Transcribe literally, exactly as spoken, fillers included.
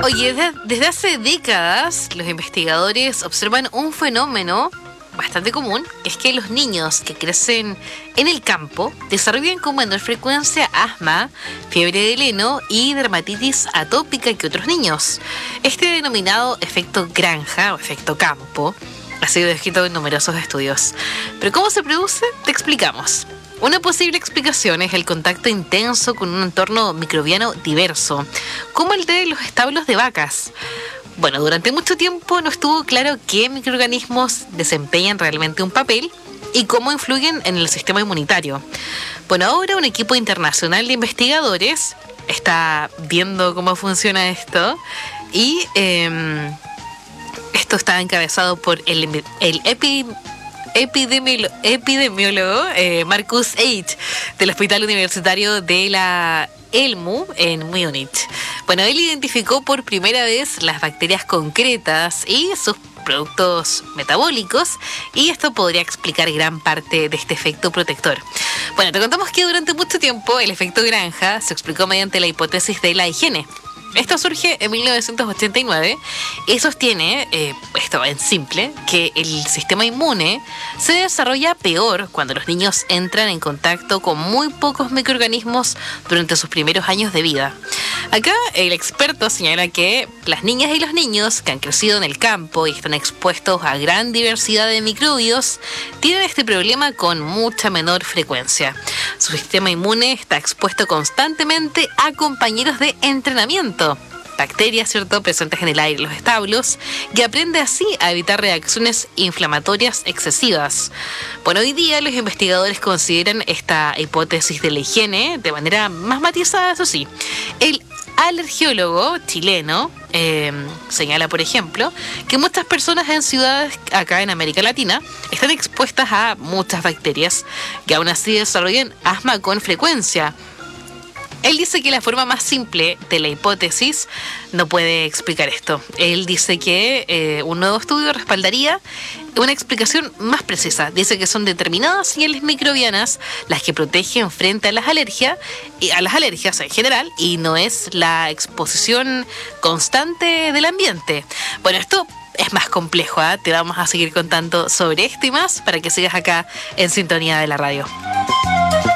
Oye, de- desde hace décadas los investigadores observan un fenómeno bastante común, que es que los niños que crecen en el campo desarrollan con menor frecuencia asma, fiebre del heno y dermatitis atópica que otros niños. Este denominado efecto granja o efecto campo ha sido descrito en numerosos estudios. ¿Pero cómo se produce? Te explicamos. Una posible explicación es el contacto intenso con un entorno microbiano diverso, como el de los establos de vacas. Bueno, durante mucho tiempo no estuvo claro qué microorganismos desempeñan realmente un papel y cómo influyen en el sistema inmunitario. Bueno, ahora un equipo internacional de investigadores está viendo cómo funciona esto y eh, esto está encabezado por el, el epi, epidemiolo, epidemiólogo eh, Marcus H. del Hospital Universitario de la ELMU en Múnich. Bueno, él identificó por primera vez las bacterias concretas y sus productos metabólicos, y esto podría explicar gran parte de este efecto protector. Bueno, te contamos que durante mucho tiempo el efecto granja se explicó mediante la hipótesis de la higiene. Esto surge en mil novecientos ochenta y nueve y sostiene, eh, esto en simple, que el sistema inmune se desarrolla peor cuando los niños entran en contacto con muy pocos microorganismos durante sus primeros años de vida. Acá el experto señala que las niñas y los niños que han crecido en el campo y están expuestos a gran diversidad de microbios tienen este problema con mucha menor frecuencia. Su sistema inmune está expuesto constantemente a compañeros de entrenamiento, bacterias, ¿cierto?, presentes en el aire y los establos, y aprende así a evitar reacciones inflamatorias excesivas. Bueno, hoy día los investigadores consideran esta hipótesis de la higiene de manera más matizada, eso sí. El alergiólogo chileno eh, señala, por ejemplo, que muchas personas en ciudades acá en América Latina están expuestas a muchas bacterias que aún así desarrollan asma con frecuencia. Él dice que la forma más simple de la hipótesis no puede explicar esto. Él dice que eh, un nuevo estudio respaldaría una explicación más precisa. Dice que son determinadas señales microbianas las que protegen frente a las alergias, y a las alergias en general, y no es la exposición constante del ambiente. Bueno, esto es más complejo, ¿eh? Te vamos a seguir contando sobre esto y más para que sigas acá en sintonía de la radio.